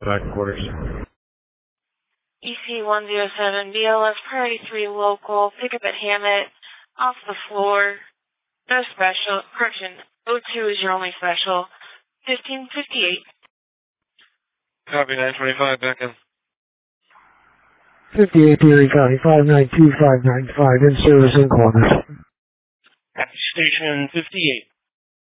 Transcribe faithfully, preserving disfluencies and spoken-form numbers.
Back quarters. E C one zero seven, B L S Priority three local, pick up at Hammett, off the floor, no special, correction, O two is your only special, fifteen fifty-eight. Copy, nine twenty-five, back in. fifty-eight Theory County, five nine two five nine five, in service in corners. Station fifty-eight.